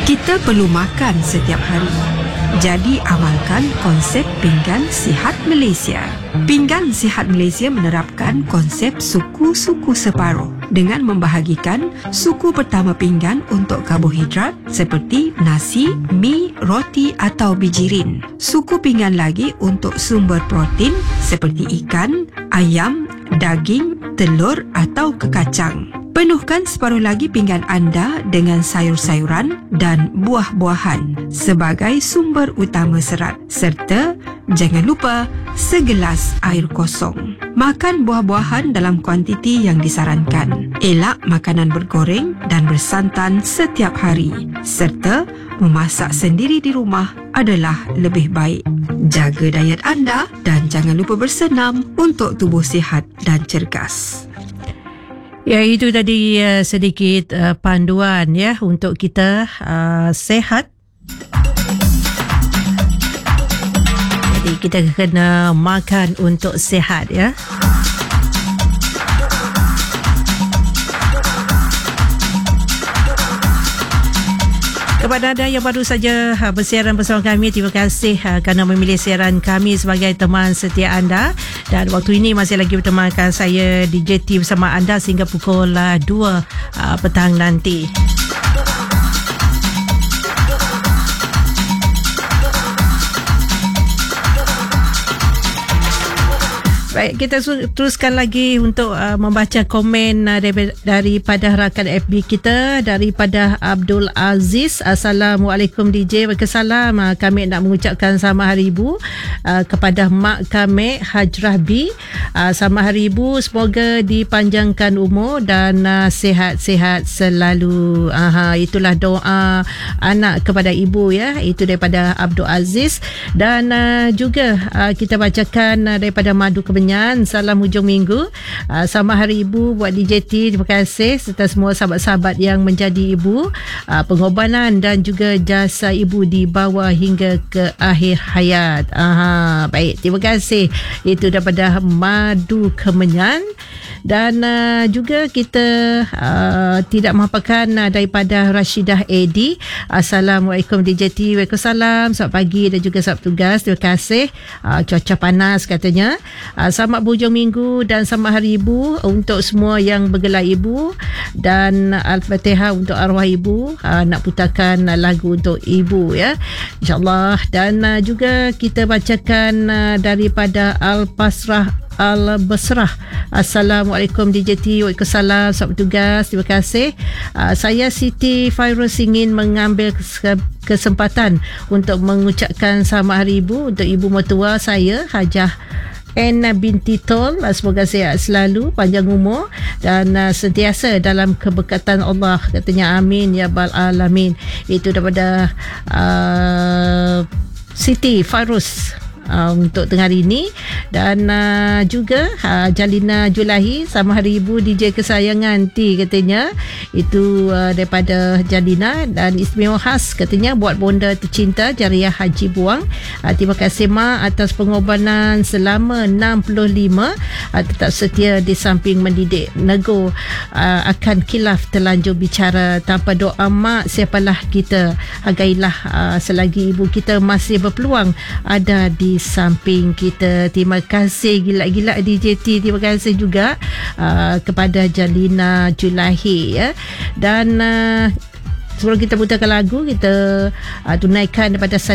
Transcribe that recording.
Kita perlu makan setiap hari. Jadi amalkan konsep Pinggan Sihat Malaysia. Pinggan Sihat Malaysia menerapkan konsep suku-suku separuh dengan membahagikan suku pertama pinggan untuk karbohidrat seperti nasi, mi, roti atau bijirin. Suku pinggan lagi untuk sumber protein seperti ikan, ayam, daging, telur atau kekacang. Penuhkan separuh lagi pinggan anda dengan sayur-sayuran dan buah-buahan sebagai sumber utama serat. Serta jangan lupa segelas air kosong. Makan buah-buahan dalam kuantiti yang disarankan. Elak makanan bergoreng dan bersantan setiap hari. Serta memasak sendiri di rumah adalah lebih baik. Jaga diet anda dan jangan lupa bersenam untuk tubuh sihat dan cergas. Ya, itu tadi sedikit panduan ya untuk kita sehat. Jadi kita kena makan untuk sehat ya. Kepada anda yang baru saja bersiaran bersama kami, terima kasih kerana memilih siaran kami sebagai teman setia anda. Dan waktu ini masih lagi bertemankan saya DJ T bersama anda sehingga pukul 2 petang nanti. Baik, kita teruskan lagi untuk membaca komen daripada rakan FB kita, daripada Abdul Aziz. Assalamualaikum DJ. Waalaikumsalam. Kami nak mengucapkan selamat hari ibu kepada mak kami Hajrah B. Selamat hari ibu, semoga dipanjangkan umur dan sihat-sihat selalu. Itulah doa anak kepada ibu ya. Itu daripada Abdul Aziz. Dan juga kita bacakan daripada Madu Kemenyan. Salam hujung minggu. Selamat hari ibu buat DJT. Terima kasih serta semua sahabat-sahabat yang menjadi ibu. Pengorbanan dan juga jasa ibu dibawa hingga ke akhir hayat. Baik, terima kasih. Itu daripada Madu Kemenyan. Dan juga kita tidak menghapakan daripada Rashidah Edi. Assalamualaikum DJT. Waalaikumsalam. Selamat pagi dan juga selamat tugas. Terima kasih. Cuaca panas katanya. Selamat berhujung minggu dan selamat hari ibu untuk semua yang bergelar ibu. Dan Al-Fatihah untuk arwah ibu. Nak putarkan lagu untuk ibu ya, InsyaAllah. Dan juga kita bacakan daripada Al-Pasrah Al-Basrah. Assalamualaikum DJT. Waalaikumsalam. Selamat tugas. Terima kasih. Saya Siti Fairuz ingin mengambil kesempatan untuk mengucapkan selamat hari ibu untuk ibu mertua saya, Hajah N binti Tol. Semoga sihat selalu, panjang umur dan sentiasa dalam keberkatan Allah, katanya. Amin ya rabbal alamin. Itu daripada Siti Fairuz untuk tengah hari ini. Dan juga Jalina Julahi, selamat hari ibu DJ kesayangan T, katanya. Itu daripada Jalina. Dan istimewa khas katanya buat bonda tercinta Jariah Haji Buang. Terima kasih mak atas pengorbanan selama 65, tetap setia di samping mendidik nego akan khilaf terlanjur bicara. Tanpa doa mak, siapalah kita. Hargailah selagi ibu kita masih berpeluang ada di samping kita. Terima kasih gila-gila DJT. Terima kasih juga kepada Jalina Julahi ya. Dan sebelum kita putarkan lagu, kita tunaikan daripada